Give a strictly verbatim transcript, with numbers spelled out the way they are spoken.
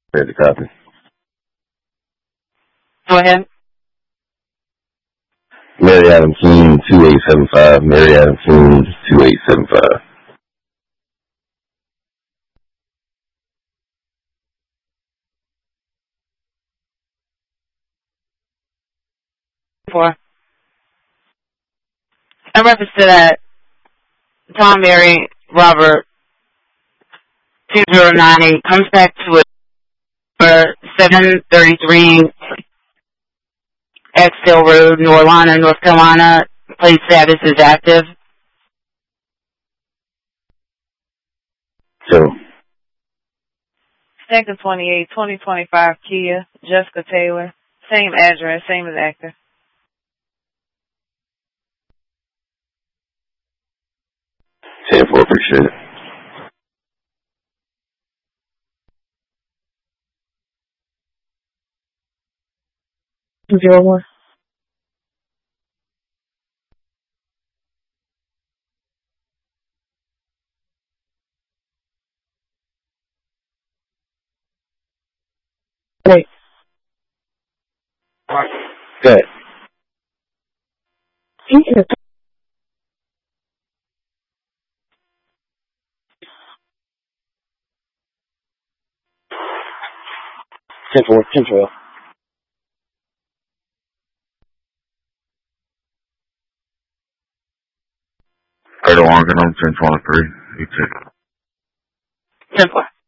Ready to copy. Go ahead. Mary Adam Keene, two eight seven five. Mary Adam Keene, two eight seven five. Four. In reference to that, Tom, Mary, Robert, two zero nine eight comes back to it for seven thirty-three Exdale Road, Norlana, North Carolina. Plate status is active. So. Second twenty-eight, twenty twenty-five Kia, Jessica Taylor. Same address, same as active. ten four, appreciate it. Zero one. Wait. Good. ten four, ten twelve. Right along, and I'm ten twenty-three. You too. ten four.